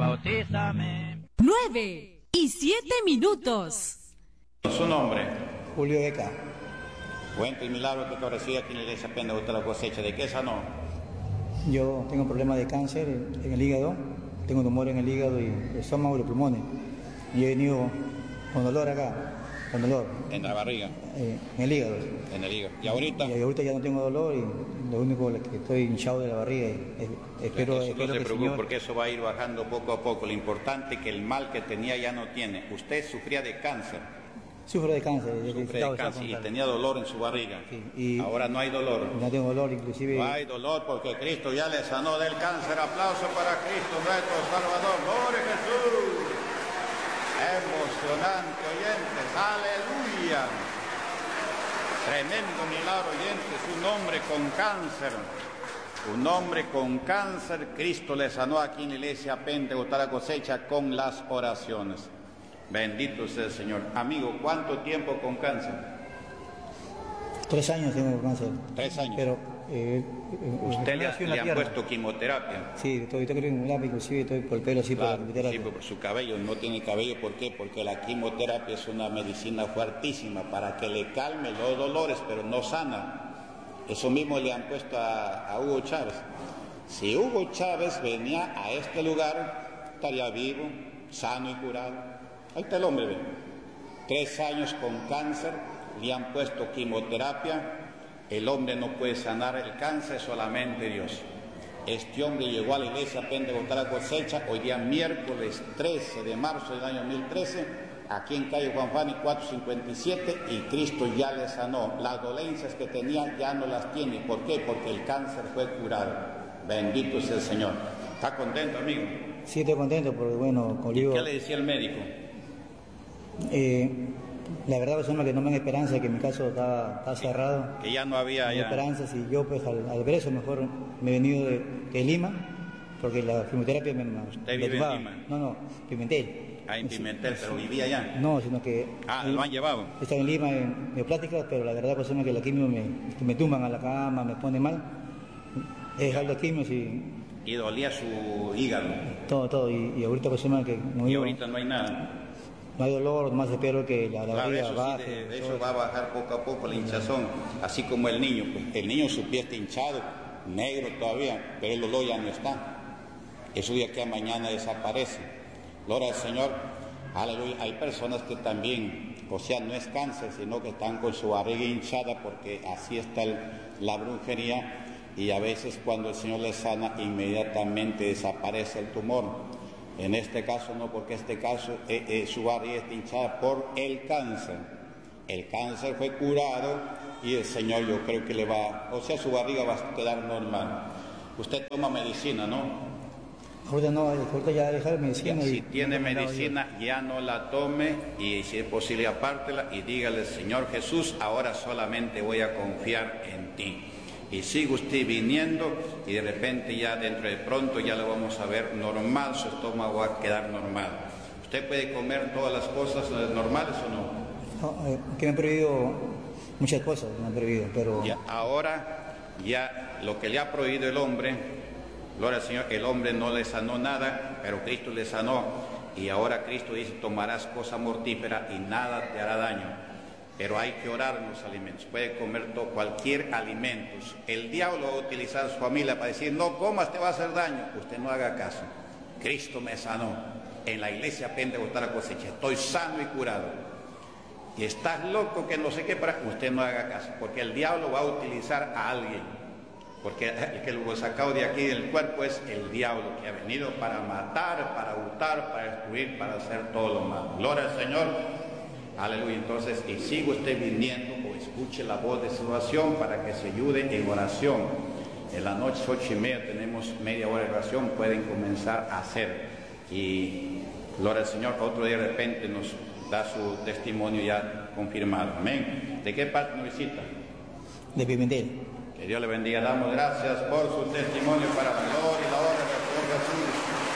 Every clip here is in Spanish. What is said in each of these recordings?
bautízame. 9:07. Su nombre. Julio Beca. Cuenta el milagro que recibe aquí en la iglesia Pentecoste la cosecha. ¿De qué sanó? Yo tengo problemas de cáncer en el hígado, tengo tumor en el hígado y el estómago y los pulmones. Y he venido con dolor acá, con dolor. ¿En la barriga? En el hígado. En el hígado. ¿Y ahorita? Y ahorita ya no tengo dolor y lo único que estoy hinchado de la barriga. Espero no se que preocupe, Señor... porque eso va a ir bajando poco a poco. Lo importante es que el mal que tenía ya no tiene. Usted sufría de cáncer. Sufro de cáncer. Sufre de cáncer y tenía dolor en su barriga. Sí, y ahora no hay dolor. No tengo dolor, inclusive... No hay dolor porque Cristo ya le sanó del cáncer. Aplauso para Cristo, nuestro Salvador. ¡Gloria a Jesús! Emocionante, oyentes. ¡Aleluya! Tremendo milagro, oyentes. Un hombre con cáncer. Un hombre con cáncer. Cristo le sanó aquí en la iglesia Pentecoste la cosecha con las oraciones. Bendito sea el Señor. Amigo, ¿cuánto tiempo con cáncer? 3 años tengo cáncer. 3 años. Pero... ¿Usted le han puesto quimioterapia? Sí, estoy con lápiz, inclusive estoy por el pelo así, claro, por la quimioterapia. Sí, por su cabello, no tiene cabello, ¿por qué? Porque la quimioterapia es una medicina fuertísima para que le calme los dolores, pero no sana. Eso mismo le han puesto a Hugo Chávez. Si Hugo Chávez venía a este lugar, estaría vivo, sano y curado. Ahí está el hombre, ¿ve? 3 años con cáncer, le han puesto quimioterapia. El hombre no puede sanar el cáncer, solamente Dios. Este hombre llegó a la iglesia Pentecoste la cosecha, hoy día miércoles 13 de marzo del año 2013, aquí en calle Juan Fani 457, y Cristo ya le sanó. Las dolencias que tenía ya no las tiene. ¿Por qué? Porque el cáncer fue curado. Bendito sea el Señor. ¿Está contento, amigo? Sí, estoy contento porque, bueno, conmigo... ¿Y qué le decía el médico? La verdad es que no me da esperanza, que mi caso está cerrado. Que ya no había... No hay esperanza, si yo pues al ver eso mejor me he venido de Lima, porque la quimioterapia me... ¿Usted vive en Lima? No, Pimentel. Ah, en Pimentel, pero vivía allá. No, sino que... ¿Lo han llevado? Está en Lima en pláticas, pero la verdad pues es que la quimio me tumban a la cama, me pone mal. He dejado la quimio y dolía su hígado. Todo, y ahorita pues que... Y ahorita no hay nada. No hay dolor, nomás espero que la barriga baje. Sí, eso va a bajar poco a poco la hinchazón, así como el niño. Pues, el niño su pie está hinchado, negro todavía, pero el dolor ya no está. Eso de aquí a mañana desaparece. Gloria al Señor. Aleluya. Hay personas que también, o sea, no es cáncer, sino que están con su barriga hinchada porque así está la brujería, y a veces cuando el Señor les sana, inmediatamente desaparece el tumor. En este caso no, porque este caso su barriga está hinchada por el cáncer. El cáncer fue curado y el Señor, yo creo que su barriga va a quedar normal. Usted toma medicina, ¿no? Ahorita ya dejar medicina. Si tiene medicina, ya no la tome, y si es posible apártela y dígale: Señor Jesús, ahora solamente voy a confiar en ti. Y sigue usted viniendo, y de repente ya dentro de pronto ya lo vamos a ver normal, su estómago va a quedar normal. ¿Usted puede comer todas las cosas normales o no? Que me han prohibido muchas cosas, me han prohibido, pero... Ahora ya lo que le ha prohibido el hombre, gloria al Señor, el hombre no le sanó nada, pero Cristo le sanó, y ahora Cristo dice: tomarás cosa mortífera y nada te hará daño. Pero hay que orar en los alimentos. Puede comer cualquier alimento. El diablo va a utilizar a su familia para decir: no comas, te va a hacer daño. Usted no haga caso. Cristo me sanó. En la iglesia Pentecoste la cosecha estoy sano y curado. Y estás loco que no sé qué, para usted no haga caso, porque el diablo va a utilizar a alguien. Porque el que lo ha sacado de aquí del cuerpo es el diablo, que ha venido para matar, para hurtar, para destruir, para hacer todo lo malo. Gloria al Señor. Aleluya. Entonces, y sigue usted viniendo o escuche la voz de salvación para que se ayude en oración. En la noche 8:30 tenemos media hora de oración, pueden comenzar a hacer. Y gloria al Señor, otro día de repente nos da su testimonio ya confirmado. Amén. ¿De qué parte nos visita? De Pimentel. Que Dios le bendiga. Damos gracias por su testimonio para la gloria y la honra del Señor Jesús.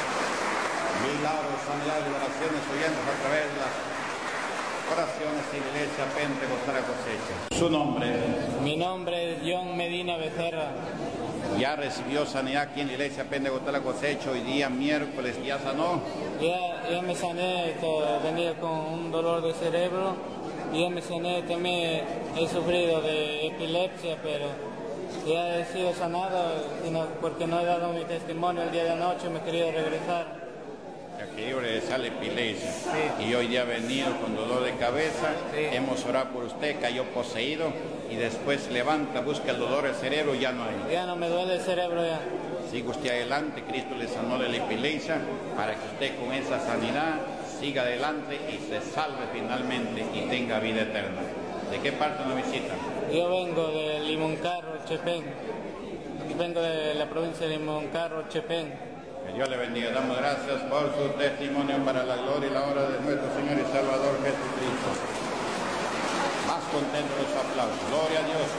Milagros, sanidades, liberaciones, oyentes a través de las oraciones de la iglesia Pentecoste la cosecha. Su nombre. Mi nombre es John Medina Becerra. Ya recibió sanidad aquí en la iglesia Pentecostal La Cosecha. Hoy día miércoles ya sanó. Ya me sané, venía con un dolor de cerebro. Ya me sané, también he sufrido de epilepsia, pero ya he sido sanado porque no he dado mi testimonio el día de anoche, me he querido regresar. Aquí regresar la epilepsia. Sí. Y hoy día ha venido con dolor de cabeza. Sí. Hemos orado por usted, cayó poseído y después se levanta, busca el dolor del cerebro, ya no hay. Ya no me duele el cerebro ya. Siga usted adelante, Cristo le sanó de la epilepsia para que usted con esa sanidad siga adelante y se salve finalmente y tenga vida eterna. ¿De qué parte nos visita? Yo vengo de Limoncarro, Chepén. Vengo de la provincia de Limoncarro, Chepén. Que Dios le bendiga. Damos gracias por su testimonio para la gloria y la honra de nuestro Señor y Salvador Jesucristo. Más contento de su aplauso. Gloria a Dios.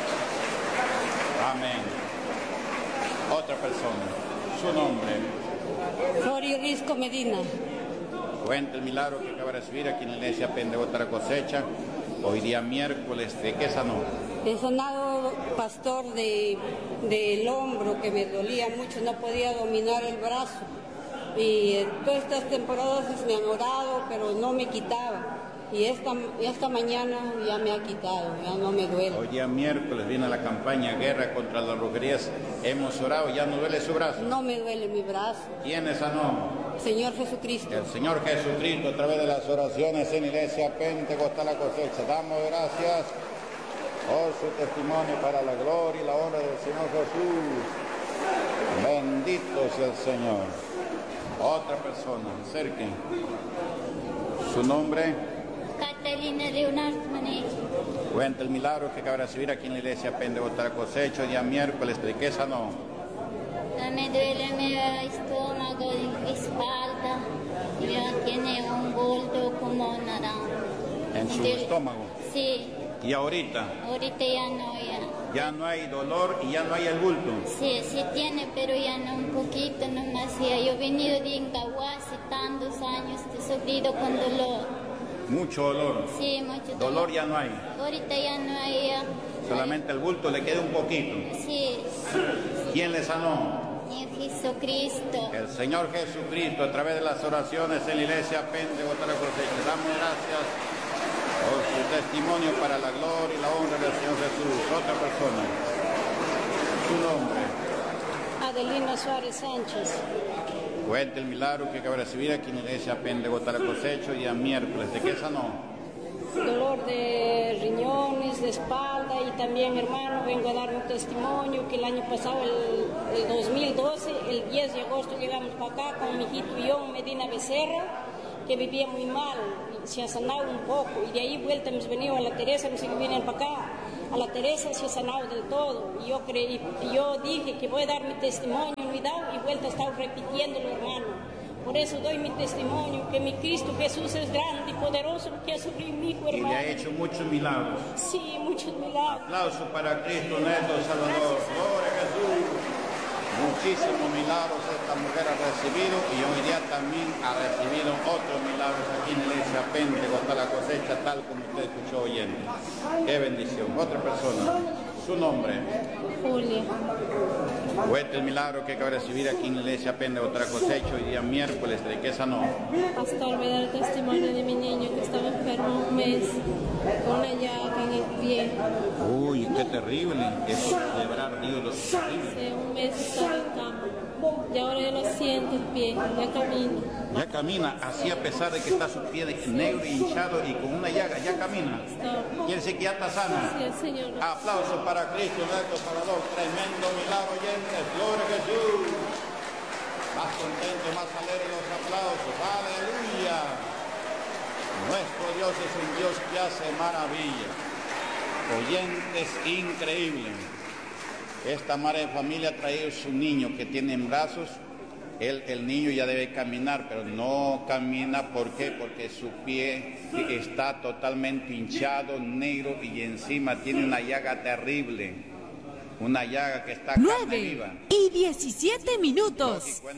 Amén. Otra persona. Su nombre. Flori Risco Medina. Cuenta el milagro que acaba de recibir aquí en la iglesia Pentecostal La Cosecha. Hoy día miércoles. ¿De qué sanó? He sanado, pastor, del hombro que me dolía mucho, no podía dominar el brazo. Y todas estas temporadas me han orado, pero no me quitaba. Y esta mañana ya me ha quitado, ya no me duele. Hoy día miércoles viene la campaña Guerra contra las Brujerías. Hemos orado, ¿ya no duele su brazo? No me duele mi brazo. ¿Quién es sanó? Señor Jesucristo. El Señor Jesucristo, a través de las oraciones en la iglesia Pentecostal La Cosecha. Damos gracias por su testimonio para la gloria y la honra del Señor Jesús. Bendito sea el Señor. Otra persona, acerquen. Su nombre. Catalina Leonard Mané. Cuenta el milagro que acaba de recibir aquí en la iglesia Pentecostal La Cosecha. Día miércoles, ¿de qué sanó? Me duele mi estómago, espalda, ya tiene un bulto como naranja. ¿En su estómago? Sí. ¿Y ahorita? Ahorita ya no, ya. Ya no hay dolor y ya no hay el bulto. Sí, sí tiene, pero ya no, un poquito nomás. Ya. Yo he venido de Incahuá hace tantos años, he sufrido con dolor. Mucho dolor. Sí, mucho dolor. Dolor ya no hay. Ahorita ya no hay. Ya. Solamente el bulto le queda un poquito. Sí. ¿Quién le sanó? Jesucristo. El Señor Jesucristo, a través de las oraciones en la iglesia Pentecostal La Cosecha. Damos gracias por su testimonio para la gloria y la honra del Señor Jesús. Otra persona. Su nombre. Adelina Suárez Sánchez. Cuenta el milagro que acaba de recibir aquí en la iglesia Pentecostal La Cosecha, día miércoles. ¿De qué sanó? Dolor de riñones, de espalda y también, hermano, vengo a dar un testimonio que el año pasado, el 2012, el 10 de agosto llegamos para acá con mi hijito y yo, Medina Becerra, que vivía muy mal, y se ha sanado un poco y de ahí vuelta hemos venido a la Teresa, hemos ido vienen para acá. A la Teresa se ha sanado del todo y yo dije que voy a dar mi testimonio, no he dado y vuelta he estado repitiéndolo, hermano. Por eso doy mi testimonio, que mi Cristo Jesús es grande y poderoso, que ha sufrido mi hijo, hermano. Y le ha hecho muchos milagros. Sí, muchos milagros. Aplauso para Cristo nuestro Salvador. Gloria a Jesús. Muchísimos milagros esta mujer ha recibido y hoy día también ha recibido otros milagros aquí en la iglesia Pentecostal La Cosecha, tal como usted escuchó oyendo. Qué bendición. Otra persona. Su nombre. Julia. Cuenta el milagro que acaba de recibir aquí en la iglesia Pentecostal La Cosecha hoy día miércoles. ¿De qué sanó? Pastor, me da el testimonio de mi niño que estaba enfermo un mes con una llaga en el pie. Uy, qué terrible. Eso de verdad, Dios, terrible. Hace un mes estaba en cama y ahora ya lo siento el pie, ya camina. Ya camina, así a pesar de que está su pie negro y hinchado y con una llaga, ya camina. Quiere decir que ya está sana. Sí, el Señor. Aplausos para Cristo nuestro Salvador. Tremendo milagro, oyentes. Gloria a Jesús. Más contento, más alegre los aplausos. Aleluya. Nuestro Dios es un Dios que hace maravillas. Oyentes, increíble. Esta madre de familia ha traído su niño que tiene en brazos. El niño ya debe caminar, pero no camina. ¿Por qué? Porque su pie está totalmente hinchado, negro y encima tiene una llaga terrible. Una llaga que está carne viva. 9:17 minutos.